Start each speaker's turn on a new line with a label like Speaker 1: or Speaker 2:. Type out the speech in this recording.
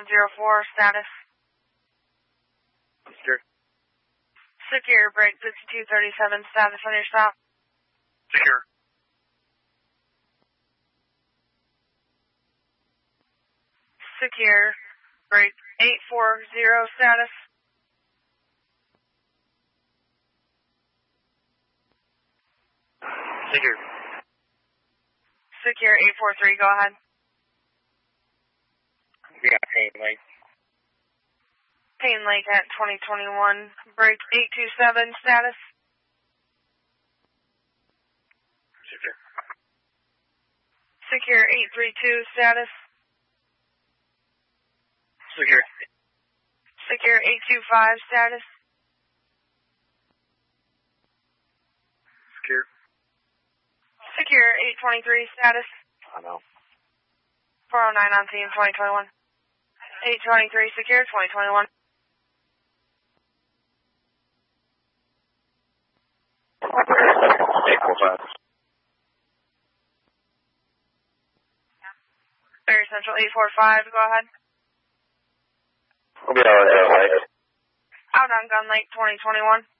Speaker 1: status.
Speaker 2: Secure.
Speaker 1: Secure, break 5237, status on your stop.
Speaker 2: Secure.
Speaker 1: Secure, break 840, status.
Speaker 2: Secure.
Speaker 1: Secure 843, go ahead.
Speaker 2: We got Payne Lake.
Speaker 1: Payne Lake at 2021, break 827, status.
Speaker 2: Secure.
Speaker 1: Secure 832, status.
Speaker 2: Secure.
Speaker 1: Secure 825, status.
Speaker 2: Secure.
Speaker 1: Secure 823, status.
Speaker 2: I know.
Speaker 1: 409 on scene, 2021. 823, secure, 2021. Very Central 845, go ahead.
Speaker 2: We'll be out on Gun Lake.
Speaker 1: Out on Gun Lake, 2021.